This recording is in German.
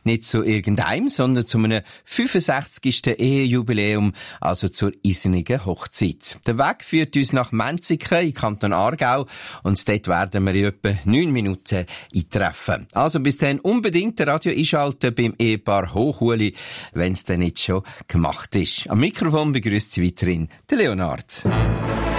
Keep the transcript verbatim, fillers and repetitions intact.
nicht zu irgendeinem, sondern zu einem fünfundsechzigsten Ehejubiläum, also zur eisenigen Hochzeit. Der Weg führt uns nach Menziken in Kanton Aargau und dort werden wir in etwa neun Minuten eintreffen. Also bis dann unbedingt das Radio einschalten beim Ehepaar Hochuli, wenn es denn nicht schon gemacht ist. Am Mikrofon begrüßt Sie weiterhin der Leonard.